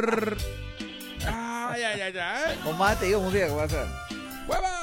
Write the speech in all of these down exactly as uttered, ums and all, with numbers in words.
Ay, ay, ay, ay. Con más te digo música que va a ser. ¡Hueva!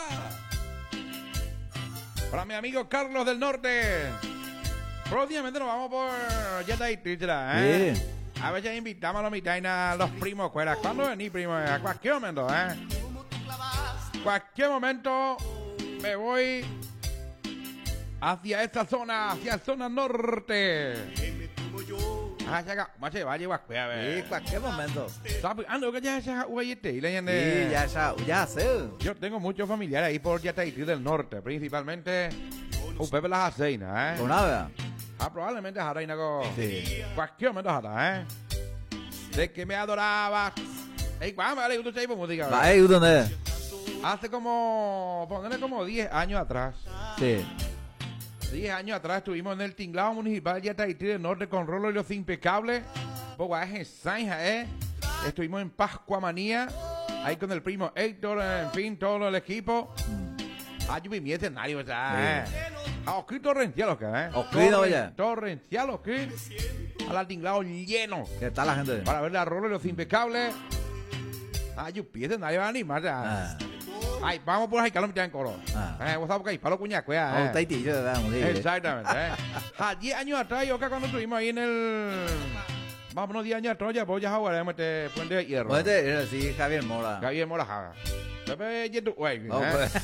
Para mi amigo Carlos del Norte. Próximamente nos vamos por Yeta y Titra, ¿eh? Sí. A veces invitamos a los mitainas, a los primos escuelas. ¿Cuándo venís, primo? A cualquier momento, ¿eh? Cualquier momento me voy hacia esta zona, hacia la zona norte. Ah, ya acá, macho, va a llevar, a Sí, ver. cualquier momento. Ando que ya ya uyete y Sí, leyende. ya, ya, ya sé. Yo tengo muchos familiares ahí por Yataití del norte, principalmente un Pepe las Aceinas, ¿eh? Con nada. Ah, probablemente Jara y Nago. Sí. Cualquier momento Jara, ¿eh? De que me adoraba. Ey, vamos, vale, tú sabes música. Va, ¿eh? ¿Dónde? Hace como, ponerle como diez años atrás. Sí. diez años atrás estuvimos en el tinglado municipal de Yataití del norte con Rolo y los impecables. Boguaje Sainja, ¿eh? Estuvimos en Pascua Manía. Ahí con el primo Héctor, en fin, todo el equipo. Ah, yo vi mi escenario, ya, ¿eh? Ah, Oscar torrencial, ¿o qué, eh? Oscar, oye. Torrencial, ¿o qué? Al tinglado lleno. ¿Qué tal la gente? Para ver la Rolo y los impecables. Ah, yo vi escenario a animar, ya. Ah. Ay, vamos por ahí, que lo en coro. Ah. Eh, vos sabés que hay palo cuñaco, ya, Oh, eh. está ahí, tío, de verdad, música. Exactamente, ¿eh? A diez años atrás, yo acá cuando estuvimos ahí en el... Vámonos diez años atrás, ya voy a jugar en este puente de hierro. Ponete, sí, Javier Mora. Javier Morajada. Pepe Yetu... Güey, No, ¿eh? pues.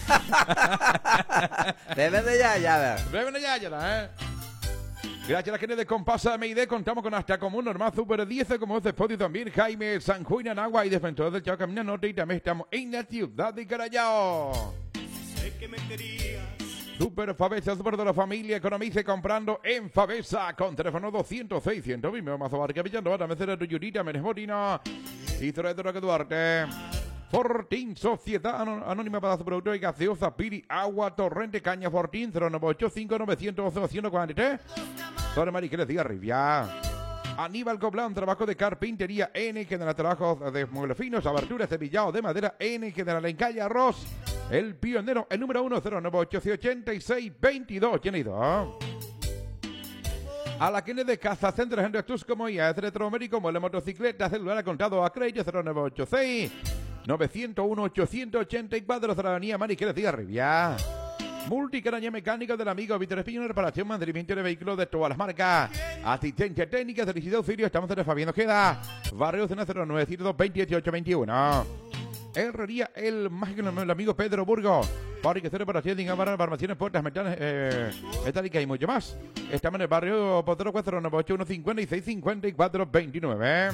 Depende ya, ya, a ver. Beben ya, ya, ¿eh? Gracias a la gente de Compasa M I D, contamos con hasta común normal Super diez, como es después también Jaime San Juan Anagua y defensor del Chao Camino Norte, y también estamos en la ciudad de Carayao. Sé que me querías. Super Favesa, super de la familia, economice comprando en Favesa con teléfono doscientos seis, ciento veinte, Mazo Barca Villando, también será tu Yurita, Menes Morina y Zorato Roque Duarte. Fortín, Sociedad Anó- Anónima para su producto y gaseosa, Piri, Agua, Torrente, Caña, Fortín, cero nueve ocho cinco nueve cero uno cero cuatro tres. Sobre Mariqueles de Arribia. Aníbal Coblán, trabajo de carpintería N, general trabajos de muebles finos, aberturas, cepillado de madera N, general en calle Arroz. El pionero, el número uno, cero nueve ocho ochenta y seis veintidós. ¿Quién ha ido? A la que de Casa Centro Henry Tus como ya es electromédico, mueble motocicleta, celular a contado a crédito cero nueve ocho seis nueve cero uno ocho ocho cuatro, Ciudadanía Mariqueles de Arribia. Multicaraña mecánica del amigo Víctor Espino, reparación, mantenimiento de vehículos de todas las marcas. Asistencia técnica, felicidad, auxilio, estamos en el Fabián Ojeda. Barrio Cena cero nueve cero dos veintiocho veintiuno. Herrería El Mágico, el amigo Pedro Burgo. Fábrica de reparación, dingamas, armaciones, puertas, metales, eh, metálicas y mucho más. Estamos en el barrio Potero cuatro nueve ocho uno cincuenta y seis cincuenta y cuatro veintinueve.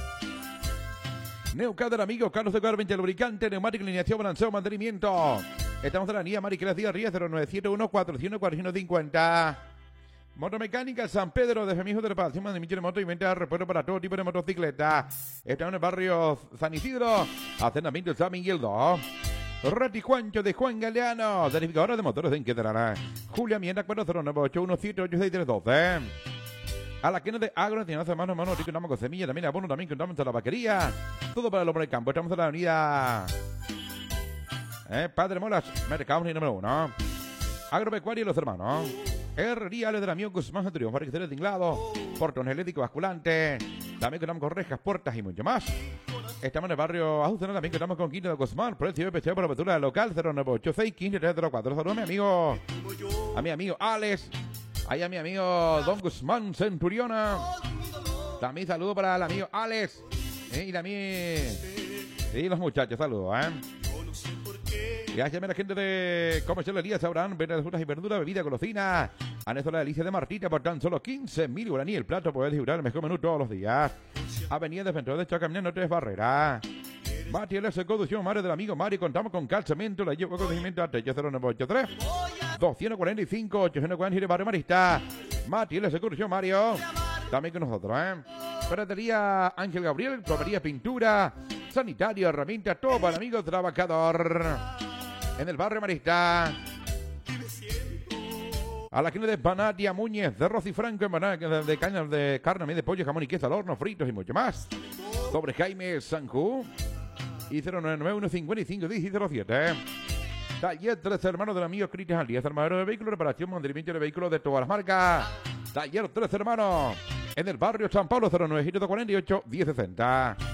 Neuca del amigo Carlos de Carvente, lubricante, neumático, alineación, balanceo, mantenimiento. Estamos en la Avenida Mariqueles Díaz Ríos, cero nueve siete uno cuatro cero cuatro cinco cero. Motomecánica San Pedro, de Femijo de reparación, mantenimiento de moto y venta de repuesto para todo tipo de motocicleta. Estamos en el barrio San Isidro, asentamiento San Miguel dos. Ratijuancho de Juan Galeano, verificadora de motores de Inquietarana. Julia Mienda, cuatro cero nueve ocho uno siete ocho seis tres uno dos. A la que no de agro, tiene hace mano a mano, contamos con semilla, también abono, también contamos con la vaquería. Todo para el hombre del campo. Estamos en la avenida eh, Padre Molas, mercado número uno. Agropecuaria y los hermanos. Herrería del amigo Guzmán Triunfo, Fábrica de tinglado, portón eléctrico basculante. También contamos con rejas, puertas y mucho más. Estamos en el barrio Azucena, también contamos con Quinto de Guzmán, precio especial por apertura local cero nueve ocho seis uno cinco tres cero cuatro. Saludos a mi amigo, a mi amigo Alex. Ahí a mi amigo Don Guzmán Centuriona. También saludo para el amigo Alex. Eh, y también... Y los muchachos, saludos, ¿eh? Gracias a la gente de Comercialería Sabrán, venta de frutas y verduras, bebida, golosina. A la delicia de Martita por tan solo quince mil guaraní. El plato puede disfrutar el mejor menú todos los días. Avenida Defensor de Chacamina, Tres Barreras. Materiales de conducción, madre del amigo Mario. Contamos con calzamiento, la llevo con conocimiento a cero nueve ocho tres dos cuatro cinco ocho cuatro cuatro, Barrio Marista. Materiales de conducción, Mario. También con nosotros, ¿eh? Ferretería Ángel Gabriel, plomería, pintura, sanitario, herramientas, todo para el amigo trabajador. En el Barrio Marista. A la esquina de Banatia Muñez, de Rosy Franco, empanada de, de cañas de carne, de pollo, jamón y queso al horno, fritos y mucho más. Sobre Jaime Sanjú. Y cero nueve nueve uno cinco cinco uno cero siete. Taller Tres Hermanos del amigo Cristian al diez, armadero de vehículos, reparación, mantenimiento de vehículos de todas las marcas. Taller Tres Hermanos, en el barrio San Pablo, cero nueve cuatro ocho uno cero uno cero sesenta.